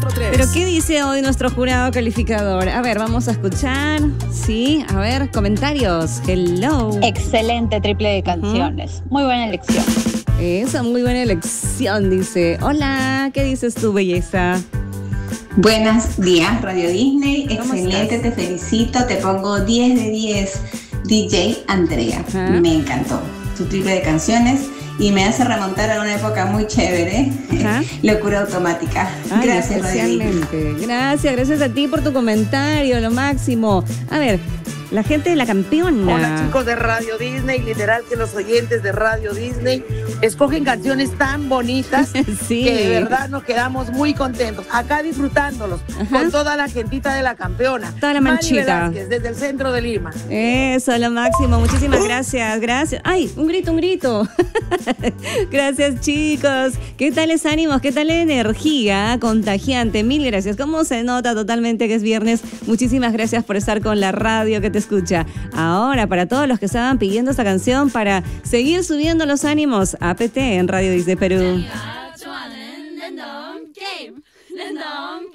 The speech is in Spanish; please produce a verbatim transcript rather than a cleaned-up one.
cuatro tres. Pero ¿qué dice hoy nuestro jurado calificador? A ver, vamos a escuchar. Sí, a ver, comentarios. Hello. Excelente triple de canciones. Uh-huh. Muy buena elección. Esa, muy buena elección, dice. Hola, ¿qué dices tú, belleza? Buenos días, Radio Disney. Excelente, te felicito. Te pongo diez de diez. D J Andrea. ¿Ah? Me encantó tu triple de canciones y me hace remontar a una época muy chévere. ¿Ah? Locura automática. Ay, gracias, Radio Disney. Gracias, gracias a ti por tu comentario, lo máximo. A ver, la gente de La Campeona. Hola, chicos de Radio Disney. Literal que los oyentes de Radio Disney escogen canciones tan bonitas sí. que de verdad nos quedamos muy contentos. Acá disfrutándolos. Ajá. Con toda la gentita de La Campeona. Toda la manchita. Mari Velázquez, desde el centro de Lima. Eso, lo máximo. Muchísimas gracias, gracias. Ay, un grito, un grito. Gracias, chicos. ¿Qué tal es ánimos? ¿Qué tal la energía contagiante? Mil gracias. ¿Cómo se nota totalmente que es viernes? Muchísimas gracias por estar con la radio que te escucha. Ahora, para todos los que estaban pidiendo esta canción para seguir subiendo los ánimos, A P T en Radio Disney Perú.